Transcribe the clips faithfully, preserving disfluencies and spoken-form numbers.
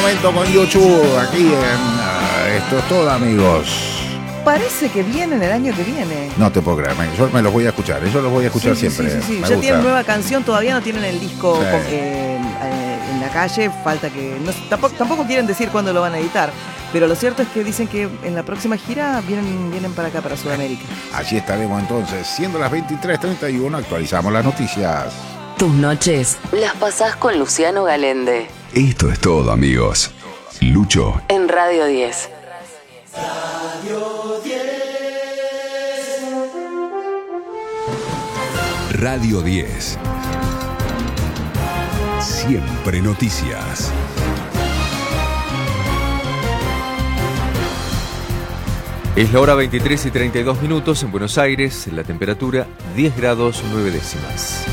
momento con YouTube, aquí en uh, Esto es Todo, amigos. Parece que vienen el año que viene. No te puedo creer, yo me los voy a escuchar, yo los voy a escuchar sí, siempre. Sí, sí, sí. Me Ya gusta. tienen nueva canción, todavía no tienen el disco Sí. eh, eh, en la calle, falta que... No, tampoco, tampoco quieren decir cuándo lo van a editar, pero lo cierto es que dicen que en la próxima gira vienen, vienen para acá, para Sudamérica. Allí estaremos entonces, siendo las veintitrés treinta y uno, actualizamos las noticias. Tus noches las pasás con Luciano Galende. Esto es todo, amigos. Lucho En Radio diez. Radio diez. Radio diez. Siempre noticias. Es la hora veintitrés y treinta y dos minutos en Buenos Aires, la temperatura diez grados nueve décimas.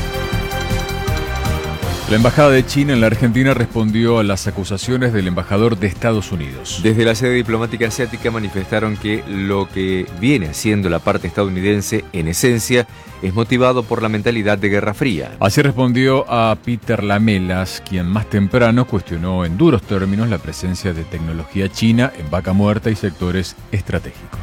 La Embajada de China en la Argentina respondió a las acusaciones del embajador de Estados Unidos. Desde la sede diplomática asiática manifestaron que lo que viene haciendo la parte estadounidense, en esencia, es motivado por la mentalidad de Guerra Fría. Así respondió a Peter Lamelas, quien más temprano cuestionó en duros términos la presencia de tecnología china en Vaca Muerta y sectores estratégicos.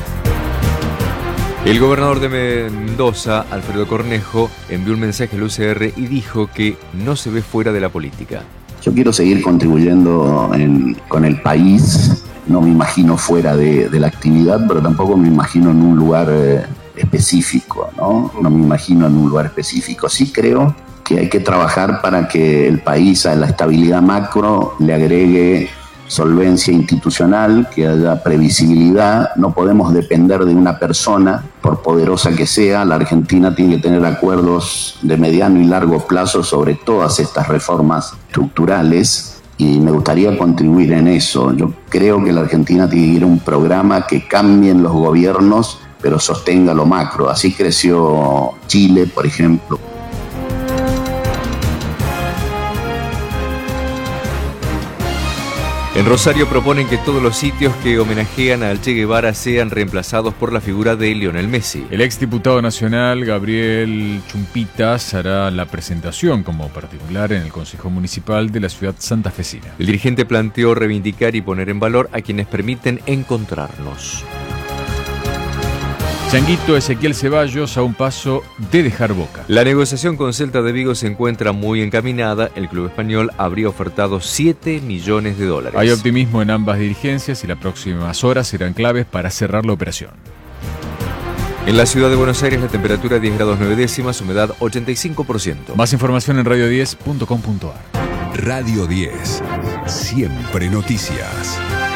El gobernador de Mendoza, Alfredo Cornejo, envió un mensaje al U C R y dijo que no se ve fuera de la política. Yo quiero seguir contribuyendo en, con el país, no me imagino fuera de, de la actividad, pero tampoco me imagino en un lugar eh, específico, ¿no? No me imagino en un lugar específico. Sí creo que hay que trabajar para que el país a la estabilidad macro le agregue solvencia institucional, que haya previsibilidad. No podemos depender de una persona, por poderosa que sea. La Argentina tiene que tener acuerdos de mediano y largo plazo sobre todas estas reformas estructurales y me gustaría contribuir en eso. Yo creo que la Argentina tiene que ir a un programa que cambien los gobiernos, pero sostenga lo macro. Así creció Chile, por ejemplo. En Rosario proponen que todos los sitios que homenajean al Che Guevara sean reemplazados por la figura de Lionel Messi. El exdiputado nacional Gabriel Chumpitas hará la presentación como particular en el Consejo Municipal de la ciudad santafesina. El dirigente planteó reivindicar y poner en valor a quienes permiten encontrarnos. Changuito Ezequiel Ceballos a un paso de dejar Boca. La negociación con Celta de Vigo se encuentra muy encaminada. El club español habría ofertado siete millones de dólares. Hay optimismo en ambas dirigencias y las próximas horas serán claves para cerrar la operación. En la ciudad de Buenos Aires la temperatura diez grados nueve décimas, humedad ochenta y cinco por ciento. Más información en radio diez punto com punto a r. Radio diez. Siempre noticias.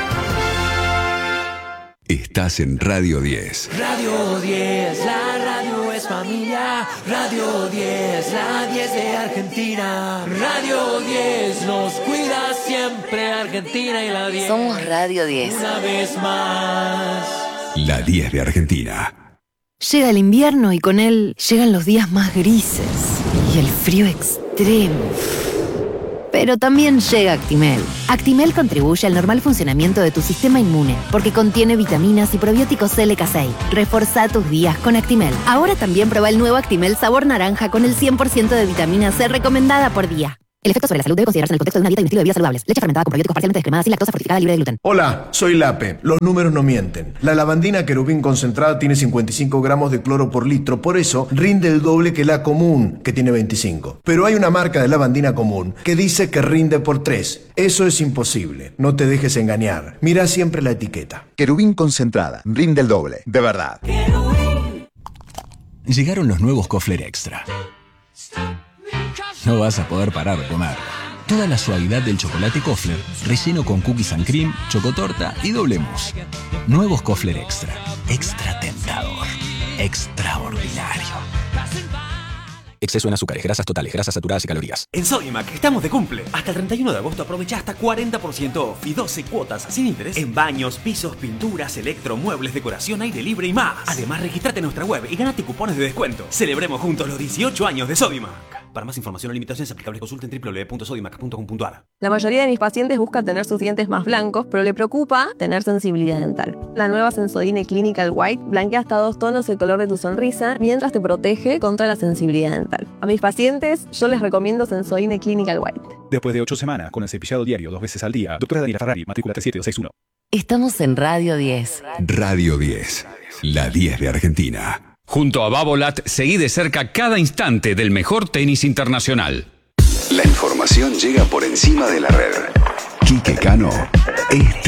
Estás en Radio diez. Radio diez, la radio es familia. Radio diez, la diez de Argentina. Radio diez nos cuida siempre Argentina y la diez. Somos Radio diez. Una vez más. La diez de Argentina. Llega el invierno y con él llegan los días más grises y el frío extremo. Pero también llega Actimel. Actimel contribuye al normal funcionamiento de tu sistema inmune porque contiene vitaminas y probióticos L K seis. Reforzá tus días con Actimel. Ahora también prueba el nuevo Actimel sabor naranja con el cien por ciento de vitamina C recomendada por día. El efecto sobre la salud debe considerarse en el contexto de una dieta y un estilo de vida saludables. Leche fermentada con probióticos parcialmente descremadas sin lactosa, fortificada, libre de gluten. Hola, soy Lape. Los números no mienten. La lavandina querubín concentrada tiene cincuenta y cinco gramos de cloro por litro, por eso rinde el doble que la común, que tiene veinticinco. Pero hay una marca de lavandina común que dice que rinde por tres. Eso es imposible. No te dejes engañar. Mira siempre la etiqueta. Querubín concentrada. Rinde el doble. De verdad. Llegaron los nuevos Kofler Extra. No vas a poder parar de comer. Toda la suavidad del chocolate Kofler, relleno con cookies and cream, chocotorta y doble mousse. Nuevos Kofler Extra. Extra tentador. Extraordinario. Exceso en azúcares, grasas totales, grasas saturadas y calorías. En Sodimac estamos de cumple. Hasta el treinta y uno de agosto aprovecha hasta cuarenta por ciento off y doce cuotas sin interés en baños, pisos, pinturas, electro, muebles, decoración, aire libre y más. Además, regístrate en nuestra web y gánate cupones de descuento. Celebremos juntos los dieciocho años de Sodimac. Para más información o limitaciones aplicables consulten doble u doble u doble u punto sodimac punto com punto a r. La mayoría de mis pacientes buscan tener sus dientes más blancos, pero le preocupa tener sensibilidad dental. La nueva Sensodyne Clinical White blanquea hasta dos tonos el color de tu sonrisa mientras te protege contra la sensibilidad dental. A mis pacientes yo les recomiendo Sensodyne Clinical White. Después de ocho semanas con el cepillado diario dos veces al día, doctora Daniela Ferrari, matrícula siete dos seis uno. Estamos en Radio diez. Radio diez, la diez de Argentina. Junto a Babolat, seguí de cerca cada instante del mejor tenis internacional. La información llega por encima de la red. Quique Cano es